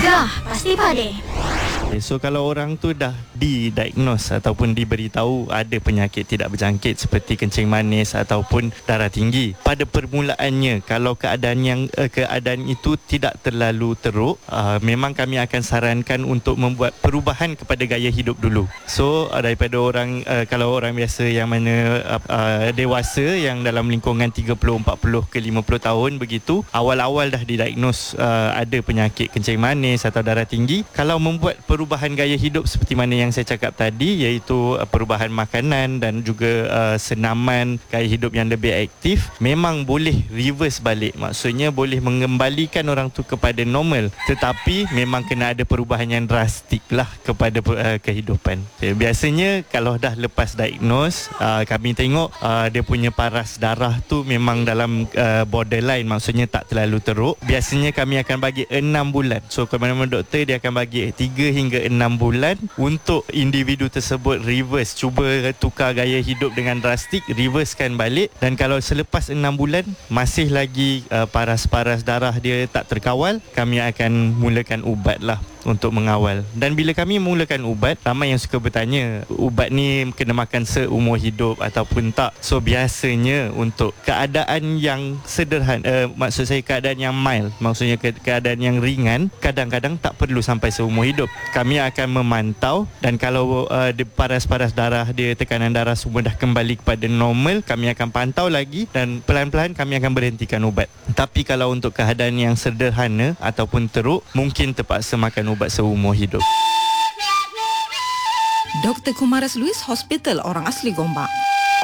Gegar Pasti Padi. So kalau orang tu dah didiagnose ataupun diberitahu ada penyakit tidak berjangkit seperti kencing manis ataupun darah tinggi, pada permulaannya kalau keadaan itu tidak terlalu teruk, memang kami akan sarankan untuk membuat perubahan kepada gaya hidup dulu. So daripada orang kalau orang biasa yang mana dewasa yang dalam lingkungan 30, 40 ke 50 tahun begitu, awal-awal dah didiagnose ada penyakit kencing manis atau darah tinggi, kalau membuat perubahan gaya hidup seperti mana yang saya cakap tadi, iaitu perubahan makanan dan juga senaman, gaya hidup yang lebih aktif, memang boleh reverse balik. Maksudnya boleh mengembalikan orang tu kepada normal, tetapi memang kena ada perubahan yang drastik lah kepada kehidupan. Biasanya kalau dah lepas diagnose, kami tengok dia punya paras darah tu memang dalam borderline, maksudnya tak terlalu teruk. Biasanya kami akan bagi 6 bulan. So ke mana-mana doktor dia akan bagi 3 hingga 6 bulan untuk individu tersebut reverse, cuba tukar gaya hidup dengan drastik, reversekan balik. Dan kalau selepas 6 bulan masih lagi paras-paras darah dia tak terkawal, kami akan mulakan ubat lah untuk mengawal. Dan bila kami mulakan ubat, ramai yang suka bertanya, ubat ni kena makan seumur hidup ataupun tak? So biasanya untuk keadaan yang sederhana, maksud saya keadaan yang mild, maksudnya keadaan yang ringan, kadang-kadang tak perlu sampai seumur hidup. Kami akan memantau, dan kalau paras-paras darah dia, tekanan darah semua dah kembali kepada normal, kami akan pantau lagi dan pelan-pelan kami akan berhentikan ubat. Tapi kalau untuk keadaan yang sederhana ataupun teruk, mungkin terpaksa makan ubat seumur hidup. Dr. Kumaras Luis, Hospital Orang Asli Gombak.